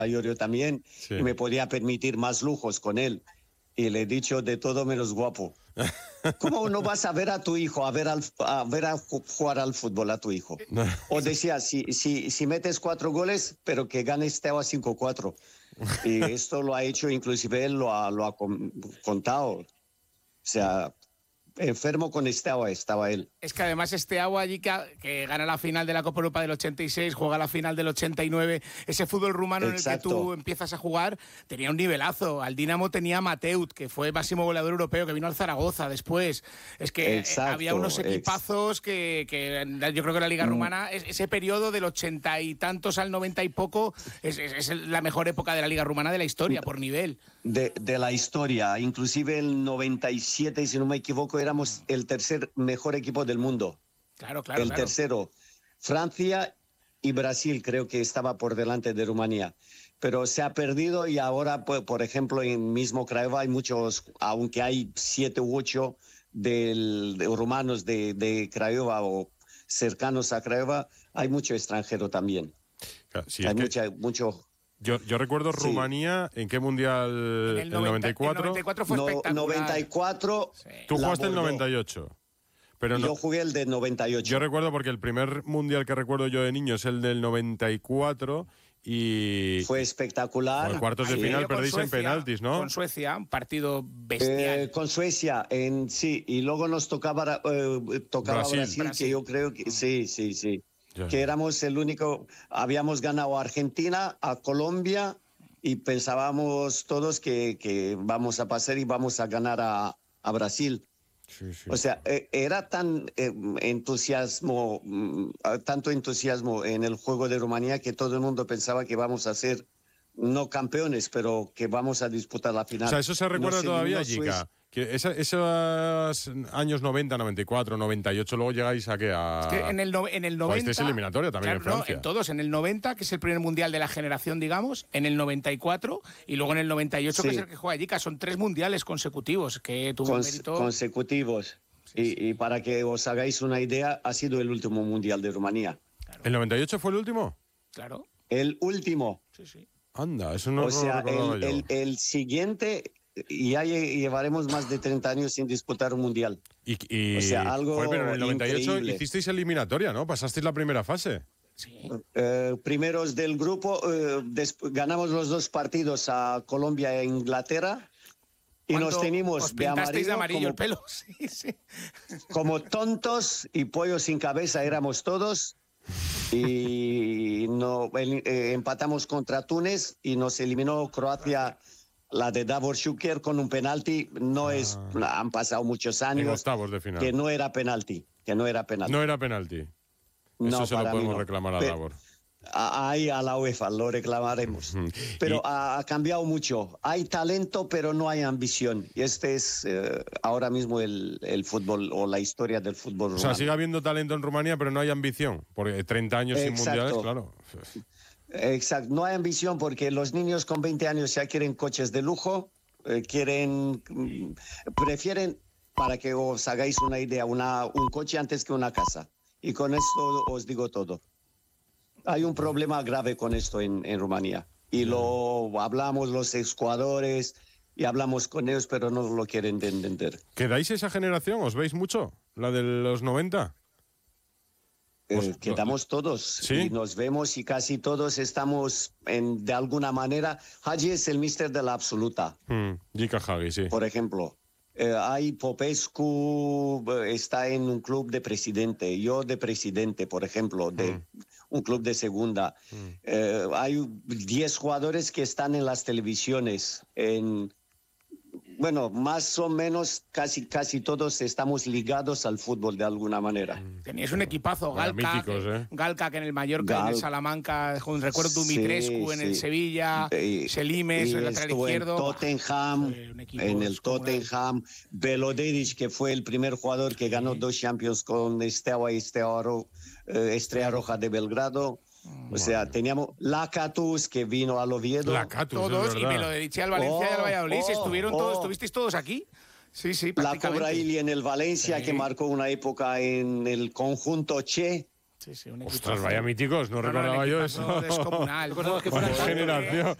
mayor yo también, Sí. y me podía permitir más lujos con él. Y le he dicho de todo menos guapo. ¿Cómo no vas a ver a tu hijo, a ver a jugar al fútbol a tu hijo? O decía, si metes 4 goles, pero que ganes Teo a 5-4. Y esto lo ha hecho, inclusive él lo ha contado. O sea, enfermo con Steaua estaba él. Es que además Steaua allí que gana la final de la Copa Europa del 86, juega la final del 89, ese fútbol rumano en el que tú empiezas a jugar, tenía un nivelazo. Al Dinamo tenía a Mateut, que fue máximo goleador europeo, que vino al Zaragoza después. Es que había unos equipazos que yo creo que la Liga Rumana, ese periodo del 80 y tantos al 90 y poco, es la mejor época de la Liga Rumana de la historia, por nivel. De la historia, inclusive el 97, si no me equivoco, éramos el tercer mejor equipo del mundo. Claro. El tercero. Francia y Brasil creo que estaba por delante de Rumanía. Pero se ha perdido y ahora, pues, por ejemplo, en mismo Craiova hay muchos, aunque hay 7 u 8 de rumanos de Craiova o cercanos a Craiova, hay mucho extranjero también. Sí, hay mucho... Yo recuerdo Rumanía, ¿en qué mundial? En el 94. El 94 fue espectacular. 94. Sí. Tú jugaste el 98. Pero yo jugué el del 98. Yo recuerdo porque el primer mundial que recuerdo yo de niño es el del 94 y... Fue espectacular. Por cuartos de final perdéis en penaltis, ¿no? Con Suecia, un partido bestial. Con Suecia, sí. Y luego nos tocaba Brasil, que yo creo que sí. Ya. Que éramos el único, habíamos ganado a Argentina, a Colombia y pensábamos todos que vamos a pasar y vamos a ganar a Brasil. Sí. O sea, era tanto entusiasmo en el juego de Rumanía que todo el mundo pensaba que vamos a ser no campeones, pero que vamos a disputar la final. O sea, eso se recuerda todavía, Jica. Que esos años 90, 94, 98, luego llegáis a qué? Es que en el 90... Este es eliminatorio también, claro, en Francia. No, en todos. En el 90, que es el primer mundial de la generación, digamos, en el 94 y luego en el 98, que es el que juega Jica. Son 3 mundiales consecutivos que tuvo mérito. Consecutivos. Y para que os hagáis una idea, ha sido el último mundial de Rumanía. Claro. ¿El 98 fue el último? Claro. El último. Sí. Anda, eso no lo recordaba yo. El siguiente... Y ya llevaremos más de 30 años sin disputar un mundial. O sea, algo pero en el 98 increíble. Hicisteis eliminatoria, ¿no? Pasasteis la primera fase. Sí. Primeros del grupo, ganamos los 2 partidos a Colombia e Inglaterra y nos teníamos os pintasteis de amarillo el pelo. Sí. Como tontos y pollos sin cabeza éramos todos. Y empatamos contra Túnez y nos eliminó Croacia. La de Davor Šuker con un penalti han pasado muchos años. En octavos de final. Que no era penalti. No era penalti. Eso se lo podemos reclamar a Davor. Ahí a la UEFA lo reclamaremos. Pero ha cambiado mucho. Hay talento, pero no hay ambición. Y este es ahora mismo el fútbol o la historia del fútbol rumano. O sea, sigue habiendo talento en Rumanía, pero no hay ambición. Porque 30 años sin mundiales, claro. Exacto, no hay ambición porque los niños con 20 años ya quieren coches de lujo, prefieren, para que os hagáis una idea, un coche antes que una casa. Y con esto os digo todo. Hay un problema grave con esto en Rumanía. Y lo hablamos los exjugadores y hablamos con ellos, pero no lo quieren entender. ¿Quedáis esa generación? ¿Os veis mucho? ¿La de los 90? Quedamos todos, ¿sí? Y nos vemos y casi todos estamos de alguna manera. Hagi es el míster de la absoluta. Jica Hagi, sí. Por ejemplo, hay Popescu, está en un club de presidente, yo de presidente, por ejemplo, de un club de segunda. Hay 10 jugadores que están en las televisiones, bueno, más o menos casi todos estamos ligados al fútbol de alguna manera. Teníais un equipazo, Galca, que en el Mallorca, en el Salamanca, recuerdo Dumitrescu en el Sevilla, Selimes, el lateral izquierdo. En el Tottenham, Belodedic, que fue el primer jugador que ganó 2 Champions con Steaua y Estrella Roja de Belgrado. O sea, teníamos Lacatus, que vino al Oviedo. Todos, y me lo dediché al Valencia y al Valladolid. ¿Estuvisteis todos aquí? Sí, La Cobraili en el Valencia, que marcó una época en el conjunto Che. Sí, un Ostras, vaya míticos, no recordaba yo eso. Descomunal. Generación.